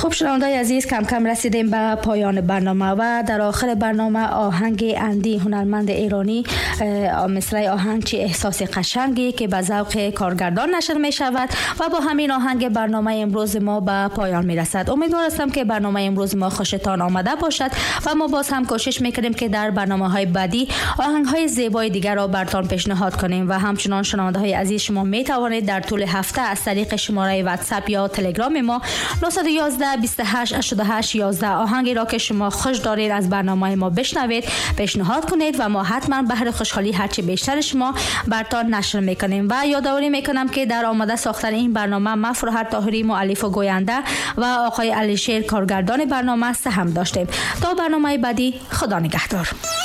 خب شنوندای عزیز، کم کم رسیدیم به پایان برنامه و در آخر برنامه آهنگ اندی هنرمند ایرانی، مثل آهنگ چه احساس قشنگی که به ذوق کارگردان نشر می شود و با همین آهنگ برنامه امروز ما به پایان می رسد. امیدوار هستم که برنامه امروز ما خوشتان آمده باشد و ما باز هم کوشش میکنیم که در برنامه های بعدی آهنگ های زیبای دیگر را براتون پیشنهاد کنیم و همچنان شنونده های عزیز شما می توانید در طول هفته از طریق شماره واتساپ یا تلگرام ما 911 28 88 11 آهنگی را که شما خوش دارید از برنامه ما بشنوید پیشنهاد کنید و ما حتما بهر خوشحالی هرچی بیشتر شما براتون نشر میکنیم. و یادآوری میکنم که در آماده ساختن این برنامه ما فرحت طاهری مؤلف و گوینده و آقای علیشیر کارگردان برنامه سهم داشتیم. تا برنامه بعدی، خدا نگهدار.